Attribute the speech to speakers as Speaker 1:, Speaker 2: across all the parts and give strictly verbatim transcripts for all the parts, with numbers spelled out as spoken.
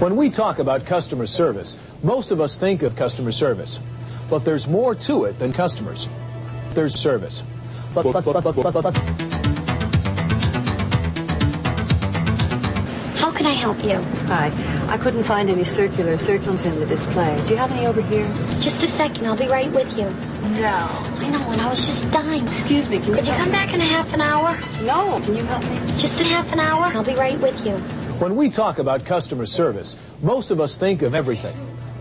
Speaker 1: When we talk about customer service, most of us think of customer service. But there's more to it than customers. There's service. But, but, but, but, but, but.
Speaker 2: How can I help you?
Speaker 3: Hi. I couldn't find any circular circles in the display. Do you have any over here?
Speaker 2: Just a second. I'll be right with you.
Speaker 3: No.
Speaker 2: I know, and I was just dying.
Speaker 3: Excuse me. Can you
Speaker 2: Could you come back in a half an hour?
Speaker 3: No. Can you help me?
Speaker 2: Just in half an hour. I'll be right with you.
Speaker 1: When we talk about customer service, most of us think of everything.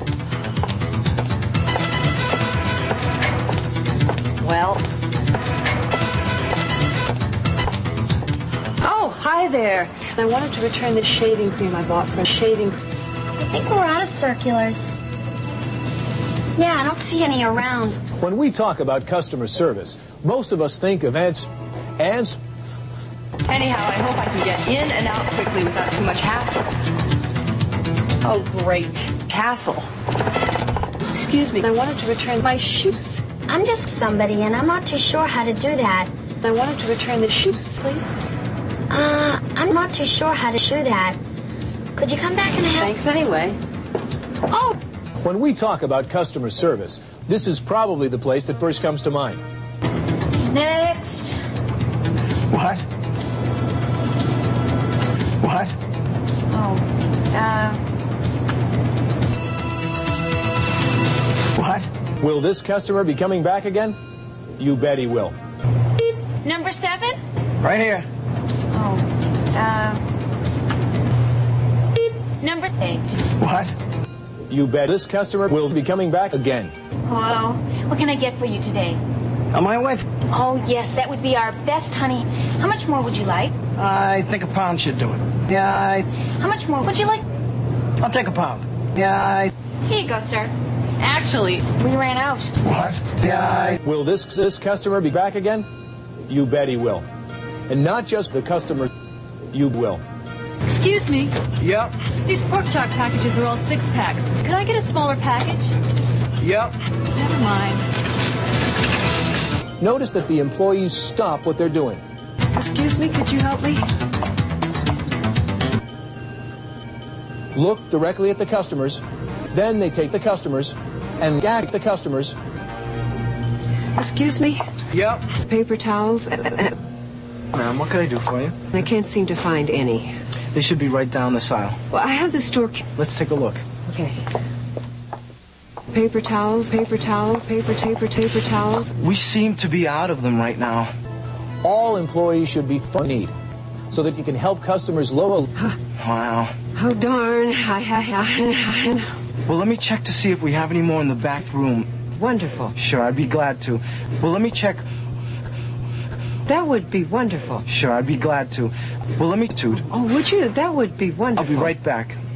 Speaker 3: Well. Oh, hi there. I wanted to return this shaving cream I bought for shaving.
Speaker 2: I think we're out of circulars. Yeah, I don't see any around.
Speaker 1: When we talk about customer service, most of us think of ads. Ads.
Speaker 4: Anyhow, I hope I can get in and out quickly without too much hassle. Oh, great. Hassle.
Speaker 3: Excuse me. I wanted to return my shoes.
Speaker 2: I'm just somebody, and I'm not too sure how to do that.
Speaker 3: I wanted to return the shoes, please.
Speaker 2: Uh, I'm not too sure how to do that. Could you come back in a half?
Speaker 3: Thanks anyway.
Speaker 2: Oh!
Speaker 1: When we talk about customer service, this is probably the place that first comes to mind.
Speaker 2: Next.
Speaker 5: What? What?
Speaker 4: Oh, uh...
Speaker 5: What?
Speaker 1: Will this customer be coming back again? You bet he will.
Speaker 2: Number seven?
Speaker 5: Right here.
Speaker 4: Oh, uh...
Speaker 2: Number eight.
Speaker 5: What?
Speaker 1: You bet this customer will be coming back again.
Speaker 2: Hello. What can I get for you today?
Speaker 5: On my wife.
Speaker 2: Oh, yes, that would be our best, honey. How much more would you like?
Speaker 5: I think a pound should do it. Yeah, I...
Speaker 2: How much more would you like?
Speaker 5: I'll take a pound. Yeah, I...
Speaker 2: Here you go, sir.
Speaker 4: Actually,
Speaker 2: We ran out.
Speaker 5: What? Yeah, I...
Speaker 1: Will this, this customer be back again? You bet he will. And not just the customer, you will.
Speaker 6: Excuse me.
Speaker 5: Yep.
Speaker 6: These pork chop packages are all six packs. Could I get a smaller package?
Speaker 5: Yep.
Speaker 6: Never mind.
Speaker 1: Notice that the employees stop what they're doing.
Speaker 3: Excuse me, could you help me?
Speaker 1: Look directly at the customers, then they take the customers and gag the customers.
Speaker 3: Excuse me?
Speaker 5: Yep.
Speaker 3: Paper towels?
Speaker 5: Ma'am, what can I do for you?
Speaker 3: I can't seem to find any.
Speaker 5: They should be right down the aisle.
Speaker 3: Well, I have the store...
Speaker 5: Let's take a look.
Speaker 3: Okay. Paper towels, paper towels, paper, paper, paper towels.
Speaker 5: We seem to be out of them right now.
Speaker 1: All employees should be funnied so that you can help customers lower.
Speaker 5: Wow.
Speaker 3: Oh, darn. I, I, I,
Speaker 5: Well, let me check to see if we have any more in the back room.
Speaker 3: Wonderful.
Speaker 5: Sure, I'd be glad to. Well, let me check.
Speaker 3: That would be wonderful.
Speaker 5: Sure, I'd be glad to. Well, let me toot.
Speaker 3: Oh, would you? That would be
Speaker 5: I'll
Speaker 3: wonderful.
Speaker 5: be right back.